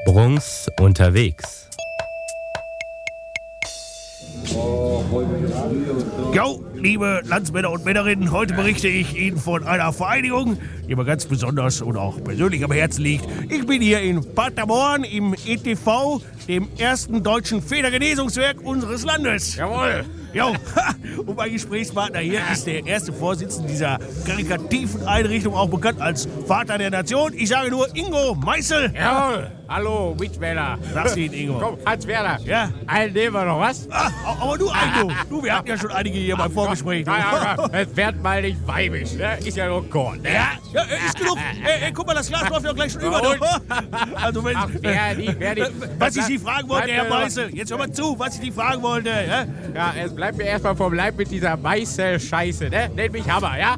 Bruns unterwegs. Jo, liebe Landsmänner und Männerinnen, heute berichte ich Ihnen von einer Vereinigung, die mir ganz besonders und auch persönlich am Herzen liegt. Ich bin hier in Paderborn im ETV, dem ersten deutschen Federgenesungswerk unseres Landes. Jawohl. Jo, und mein Gesprächspartner hier ist der erste Vorsitzende dieser karikativen Einrichtung, auch bekannt als Vater der Nation. Ich sage nur Ingo Meißel. Jawohl. Hallo, Mitwähler. Sag's Ihnen, Ingo. Komm, Hans Werner. Ja. Einen nehmen wir noch, was? Ah, aber du, Ingo. Du, wir hatten ja schon einige hier beim Vorgespräch. Ja, es wird mal nicht weibisch, ne? Ist ja nur Korn. Ne? Ja, ist genug. Guck mal, das Glas läuft ja gleich schon über. Und? Also wenn, Ach, wer die. was ich Sie fragen wollte, Herr Meißel, jetzt hör mal zu, was ich Sie fragen wollte. Ja? Ja, es bleibt mir erstmal vom Leib mit dieser Meißel-Scheiße, ne? Nennt mich Hammer, ja?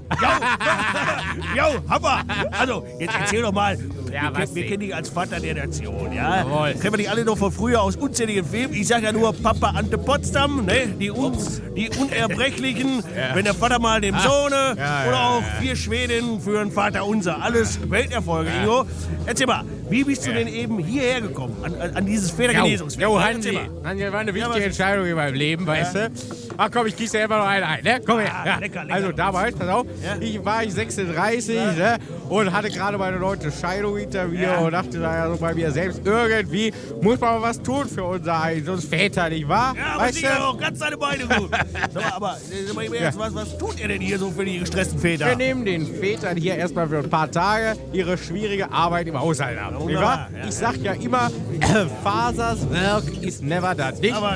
Jo, Hammer. Also, jetzt erzähl doch mal. Ja, Wir kennen dich als Vater der Nation, ja? Jawohl. Kennen wir dich alle noch von früher aus unzähligen Filmen. Ich sag ja nur Papa Ante Potsdam, ne? Die Unerbrechlichen, wenn der Vater mal dem Sohne oder auch 4 Schwedinnen für einen Vater unser. Alles Welterfolge, Ingo. Erzähl mal, wie bist du denn eben hierher gekommen, an dieses Federgenesungswerk? Jo, Hansi, war eine wichtige Entscheidung in meinem Leben, weißt du? Ach komm, ich gieße dir einfach noch einen ein, ne? Komm her. Ja. Lecker. Also damals, pass auf, ich war 36, ne? Und hatte gerade meine 9. Scheidung hinter mir und dachte da ja so bei mir selbst, irgendwie muss man mal was tun für unser Eins, sonst Väter, nicht wahr? Ja, aber weißt sicher auch ganz deine Beine gut. Sag mal, was tut ihr denn hier so für die gestressten Väter? Wir nehmen den Vätern hier erstmal für ein paar Tage ihre schwierige Arbeit im Haushalt ab. Nicht wahr? Ja. Ich sag ja immer, Fathers work is never done. Nicht? Aber,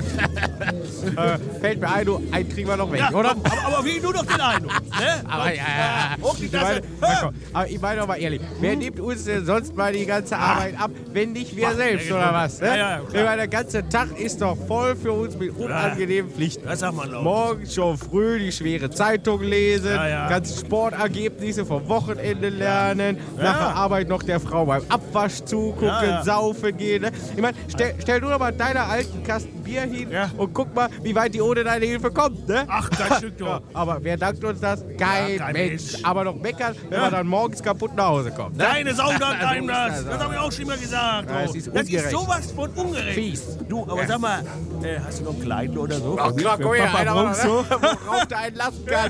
Fällt mir ein, einen kriegen wir noch weg, ja, oder? Aber wie nur noch den einen. Ne? Aber Hoch die Tasse. Aber ich meine doch mal ehrlich, wer nimmt uns denn sonst mal die ganze Arbeit ab, wenn nicht wir selbst, oder was? Ne? Ja, Ich meine, der ganze Tag ist doch voll für uns mit unangenehmen Pflichten. Das sagt man auch. Morgens schon früh die schwere Zeitung lesen, Ja. ganze Sportergebnisse vom Wochenende lernen, nach der Arbeit noch der Frau beim Abwasch zugucken, saufen gehen. Ne? Ich meine, stell du doch mal deiner alten Kasten Bier hin und guck mal, wie weit die ohne deine Hilfe kommt. Ne? Ach, kein Stück, du. Aber wer dankt uns das? Kein Mensch. Aber noch meckern, wenn man dann morgens kaputt nach Hause kommt. Ne? Deine Sau dankt einem das. ist Das habe ich auch schon mal gesagt. Ja, du. es ist Das ist ungerecht. sowas von ungerecht. Fies. Du, aber sag mal, hast du noch Kleidung oder so? Ach klar, guck her, einer, Brunks, so? worauf du einen lassen kann.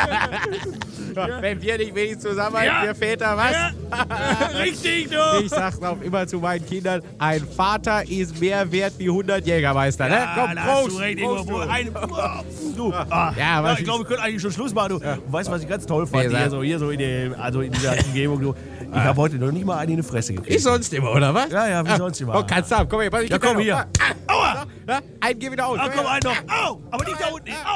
Wenn wir nicht wenig zusammenhalten, wir Väter, was? Ja. Richtig, du. Ich sag's auch immer zu meinen Kindern, ein Vater ist mehr wert wie 100 Jägermeister. Ne? Komm, da hast Prost, du recht, Prost, Ingo. du. Ich glaube, wir können eigentlich schon Schluss machen. Du. Und weißt du, was ich ganz toll fand? Hier so in dieser Umgebung. Du. Ich habe heute noch nicht mal eine in die Fresse gekriegt. Ist sonst immer, oder was? Ja, wie sonst immer. Oh, kannst du haben. Komm her, pass ich Ja, komm hier. Aua! Einen geh wieder aus. Ach, komm, einen noch. Au! Aber nicht da unten. Au!